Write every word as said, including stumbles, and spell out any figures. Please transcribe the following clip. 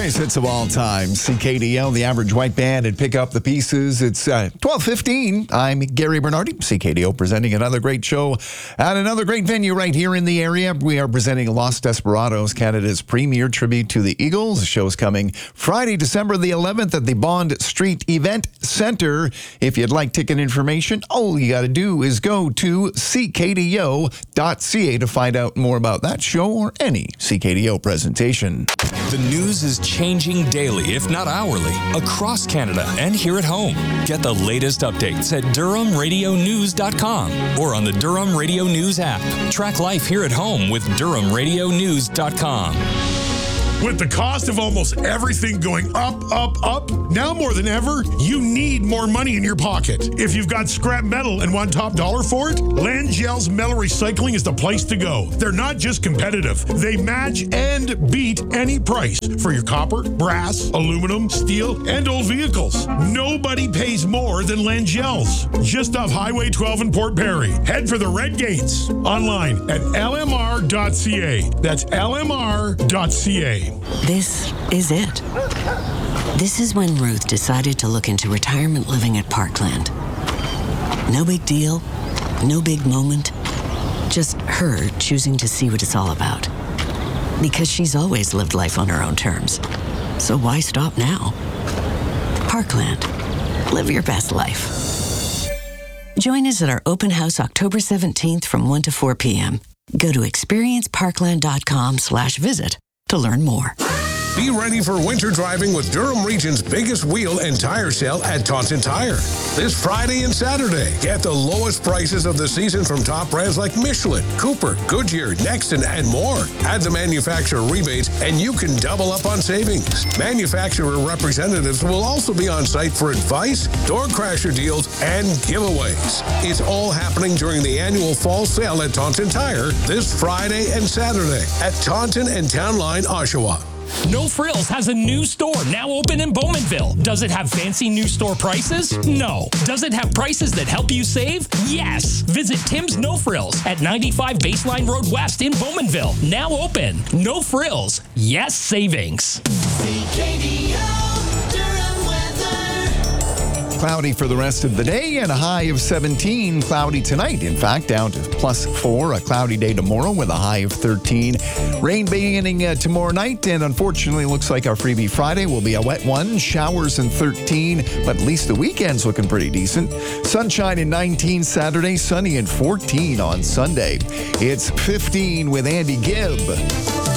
Greatest hits of all time. C K D O, the average white band, and pick up the pieces. It's uh, twelve fifteen. I'm Gary Bernardi. C K D O presenting another great show at another great venue right here in the area. We are presenting Los Desperados, Canada's premier tribute to the Eagles. The show is coming Friday, December the eleventh at the Bond Street Event Center. If you'd like ticket information, all you got to do is go to c k d o dot c a to find out more about that show or any C K D O presentation. The news is changing daily, if not hourly, across Canada and here at home. Get the latest updates at durham radio news dot com or on the Durham Radio News app. Track life here at home with durham radio news dot com. With the cost of almost everything going up, up, up, now more than ever, you need more money in your pocket. If you've got scrap metal and want top dollar for it, Langell's Metal Recycling is the place to go. They're not just competitive. They match and beat any price for your copper, brass, aluminum, steel, and old vehicles. Nobody pays more than Langell's. Just off Highway twelve in Port Perry. Head for the Red Gates. Online at l m r dot c a. That's l m r dot c a. This is it. This is when Ruth decided to look into retirement living at Parkland. No big deal, no big moment, just her choosing to see what it's all about. Because she's always lived life on her own terms. So why stop now? Parkland. Live your best life. Join us at our open house October seventeenth from one to four p.m. Go to experience parkland dot com slash visit to learn more. Be ready for winter driving with Durham Region's biggest wheel and tire sale at Taunton Tire. This Friday and Saturday, get the lowest prices of the season from top brands like Michelin, Cooper, Goodyear, Nexton, and more. Add the manufacturer rebates and you can double up on savings. Manufacturer representatives will also be on site for advice, door crasher deals, and giveaways. It's all happening during the annual fall sale at Taunton Tire this Friday and Saturday at Taunton and Town Line, Oshawa. No Frills has a new store now open in Bowmanville. Does it have fancy new store prices? No. Does it have prices that help you save? Yes. Visit Tim's No Frills at ninety-five Baseline Road West in Bowmanville. Now open. No Frills. Yes savings. C K D O Durham weather. Cloudy for the rest of the day and a high of seventeen. Cloudy tonight, in fact, down to plus four. A cloudy day tomorrow with a high of thirteen. Rain beginning uh, tomorrow night, and unfortunately looks like our Freebie Friday will be a wet one. Showers in thirteen, but at least the weekend's looking pretty decent. Sunshine in nineteen Saturday, sunny in fourteen on Sunday. It's fifteen with Andy Gibb.